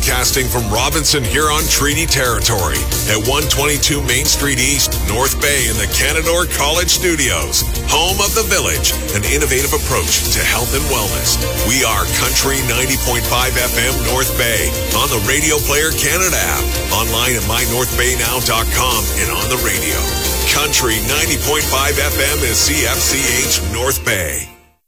Broadcasting from Robinson Huron Treaty Territory at 122 Main Street East, North Bay in the Canadore College Studios. Home of the Village, an innovative approach to health and wellness. We are Country 90.5 FM North Bay on the Radio Player Canada app, online at mynorthbaynow.com and on the radio. Country 90.5 FM is CFCH North Bay.